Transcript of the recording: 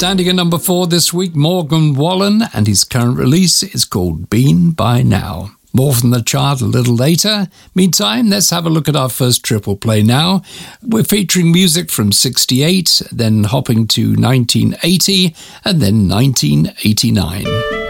Standing at number 4 this week, Morgan Wallen, and his current release is called Been By Now. More from the chart a little later. Meantime, let's have a look at our first triple play now. We're featuring music from 68, then hopping to 1980, and then 1989.